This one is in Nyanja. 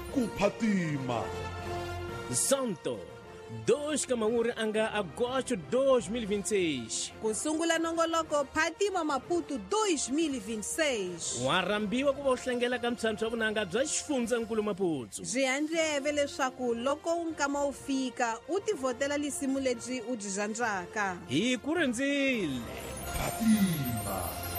Kuphatima. Santo 2 ka Manguri anga agosto 2026. Ku sungula nongoloko Phatima Maputo 2026. Wa rambiwa ku va hlengela ka mtshantshwa wa vunanga bya xifundzankulu Maputo. Byi endleve leswaku loko nkama wu fika u tivhotela lisimu lebyi u byi rhandzaka. Hi ku rindzile. Phatima.